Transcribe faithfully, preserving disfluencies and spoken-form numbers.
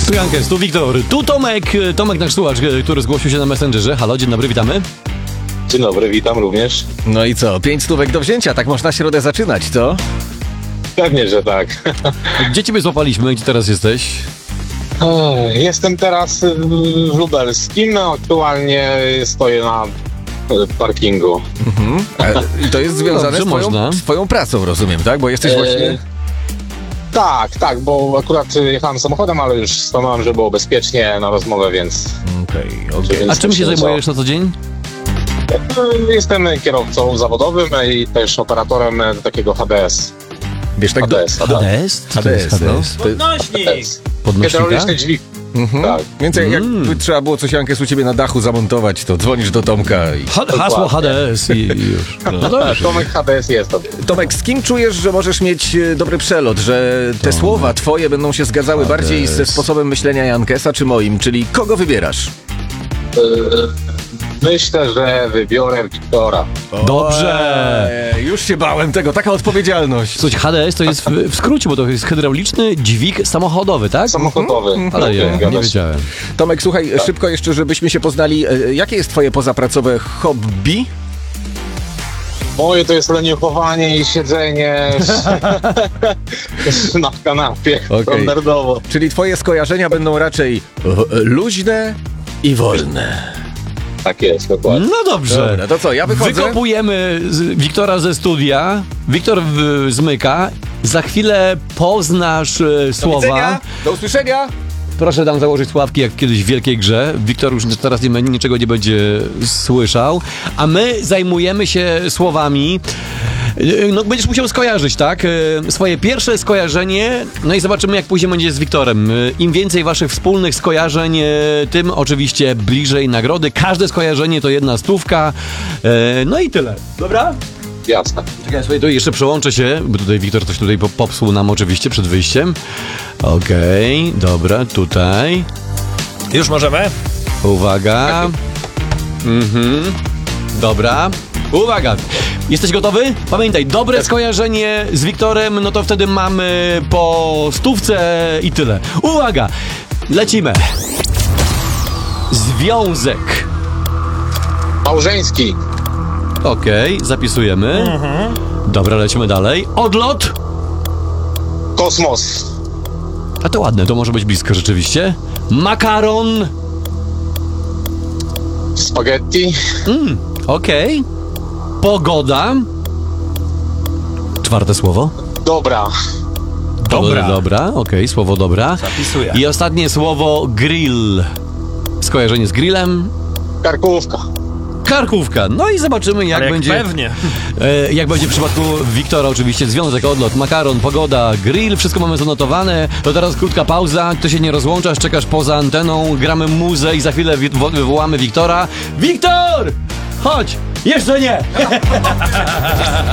Tu Jankes, tu Wiktor, tu Tomek, Tomek nasz słuchacz, który zgłosił się na Messengerze. Halo, dzień dobry, witamy. Dzień dobry, witam również. No i co, pięć stówek do wzięcia, tak można środę zaczynać, co? Pewnie, że tak. Gdzie ciebie złapaliśmy? Gdzie teraz jesteś? Jestem teraz w Lubelskim, aktualnie stoję na parkingu. Mhm. I to jest związane Dobrze, z, twoją, można. z twoją pracą, rozumiem, tak? Bo jesteś właśnie... E, tak, tak, bo akurat jechałem samochodem, ale już stanąłem, żeby było bezpiecznie na rozmowę, więc... Okej, okej. więc A czym się myślę, zajmujesz na co dzień? że- Jestem kierowcą zawodowym i też operatorem takiego H D S. Wiesz, tak do... H D S, H D S. H D S? Co to jest H D S, H D S? no. Podnośnik! Podnośnika? Hydrauliczny dźwig. Mhm. Tak. Więc jak- Mm. jakby trzeba było coś, Jankes, u ciebie na dachu zamontować, to dzwonisz do Tomka i... Ha- hasło H D S i, i już. No dobrze. Tomek H D S jest to. Tomek, z kim czujesz, że możesz mieć e, dobry przelot, że te słowa twoje będą się zgadzały bardziej ze sposobem myślenia Jankesa czy moim, czyli kogo wybierasz? Myślę, że wybiorę Wiktora. Dobrze. Eee, już się bałem tego, taka odpowiedzialność. Słuchajcie, H D S to jest w, w skrócie, bo to jest hydrauliczny dźwig samochodowy, tak? Samochodowy. Ale ja Zgadza nie się. wiedziałem. Tomek, słuchaj, szybko jeszcze, żebyśmy się poznali. E, jakie jest twoje pozapracowe hobby? Moje to jest leniuchowanie i siedzenie na kanapie Okej. standardowo. Czyli twoje skojarzenia będą raczej e, luźne i wolne. Tak jest, dokładnie. No dobrze. Dobra, to co, ja wychodzę? Wykopujemy z Wiktora ze studia. Wiktor w, zmyka. Za chwilę poznasz e, Do słowa. widzenia, do usłyszenia. Proszę tam założyć sławki jak kiedyś w Wielkiej Grze. Wiktor już teraz nie, niczego nie będzie słyszał. A my zajmujemy się słowami. No, będziesz musiał skojarzyć, tak? E, Swoje pierwsze skojarzenie, no i zobaczymy, jak później będzie z Wiktorem. E, Im więcej waszych wspólnych skojarzeń, e, tym oczywiście bliżej nagrody. Każde skojarzenie to jedna stówka. E, No i tyle. Dobra? Jasne. Czekaj, słuchaj, to jeszcze przełączę się, bo tutaj Wiktor coś tutaj po- popsuł nam oczywiście przed wyjściem. Okej, dobra, tutaj. Już możemy? Uwaga. Mhm. Dobra. Uwaga. Jesteś gotowy? Pamiętaj, dobre skojarzenie z Wiktorem, no to wtedy mamy po stówce i tyle. Uwaga. Lecimy. Związek. Małżeński. Okej, zapisujemy. Dobra, lecimy dalej. Odlot. Kosmos. A to ładne, to może być blisko rzeczywiście. Makaron. Spaghetti. Mm, okej. Pogoda. Czwarte słowo. Dobra. Pogoda dobra, okej, słowo dobra. Zapisuję. I ostatnie słowo grill. Skojarzenie z grillem. Karkówka. Karkówka. No i zobaczymy, jak Ale jak będzie. pewnie. E, jak będzie w przypadku Wiktora, oczywiście związek, odlot, makaron, pogoda, grill, wszystko mamy zanotowane. To teraz krótka pauza, ty się nie rozłączasz, czekasz poza anteną, gramy muzę i za chwilę wi- wo- wywołamy Wiktora. Wiktor! Chodź! Jeszcze nie!